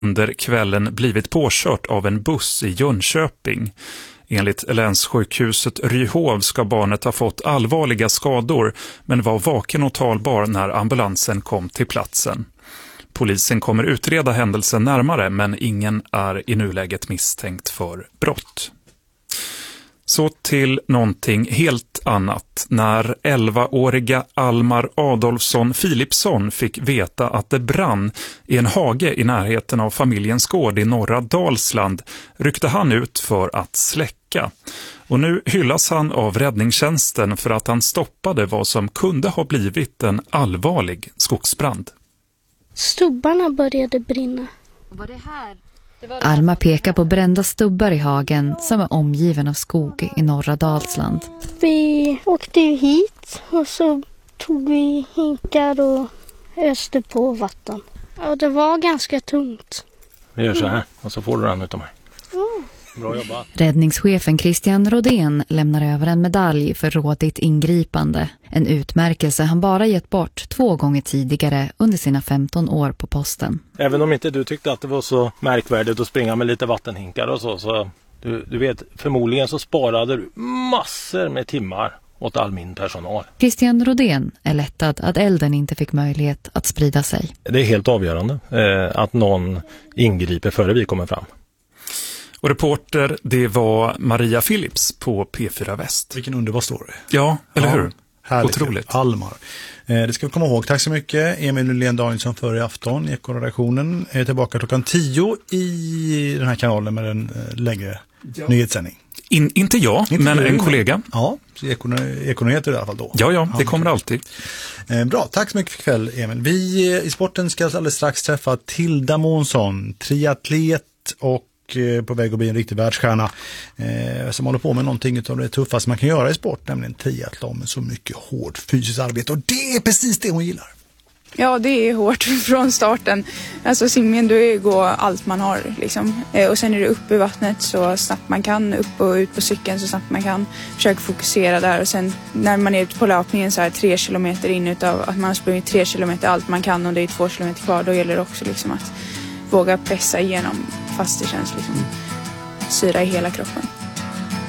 under kvällen blivit påkört av en buss i Jönköping. Enligt länssjukhuset Ryhov ska barnet ha fått allvarliga skador men var vaken och talbar när ambulansen kom till platsen. Polisen kommer utreda händelsen närmare men ingen är i nuläget misstänkt för brott. Så till någonting helt annat. När 11-åriga Almar Adolfsson Philipsson fick veta att det brann i en hage i närheten av familjens gård i norra Dalsland ryckte han ut för att släcka. Och nu hyllas han av räddningstjänsten för att han stoppade vad som kunde ha blivit en allvarlig skogsbrand. Stubbarna började brinna. Var det här? Alma pekar på brända stubbar i hagen som är omgiven av skog i norra Dalsland. Vi åkte hit och så tog vi hinkar och öste på vatten. Ja, det var ganska tungt. Vi gör så här och så får du den utav mig. Bra jobbat. Räddningschefen Christian Rodén lämnar över en medalj för rådigt ingripande. En utmärkelse han bara gett bort 2 gånger tidigare under sina 15 år på posten. Även om inte du tyckte att det var så märkvärdigt att springa med lite vattenhinkar och så du vet, förmodligen så sparade du massor med timmar åt all min personal. Christian Rodén är lättad att elden inte fick möjlighet att sprida sig. Det är helt avgörande att någon ingriper före vi kommer fram. Och reporter, det var Maria Philips på P4 Väst. Vilken underbar story. Ja, eller hur? Härligt. Otroligt. Almar. Det ska vi komma ihåg. Tack så mycket. Emil Nylén Danielsson för i afton. Ekoredaktionen är tillbaka klockan 10 i den här kanalen med en längre nyhetssändning. Inte jag, men en kollega. Ja, Ekonyheter i alla fall då. Ja, det kommer alltid. Bra, tack så mycket för kväll, Emil. Vi i sporten ska alldeles strax träffa Tilda Månsson, triatlet och på väg att bli en riktig världsstjärna som håller på med någonting av det tuffaste man kan göra i sport, nämligen triathlon med så mycket hårt fysiskt arbete, och det är precis det hon gillar. Ja, det är hårt från starten. Alltså simmen, då går allt man har liksom. Och sen är det upp i vattnet så snabbt man kan, upp och ut på cykeln så snabbt man kan. Försöka fokusera där, och sen när man är ute på löpningen så här 3 kilometer in utav att man har sprungit 3 kilometer allt man kan och det är 2 kilometer kvar, då gäller det också liksom att våga pressa igenom fast det känns liksom syra i hela kroppen.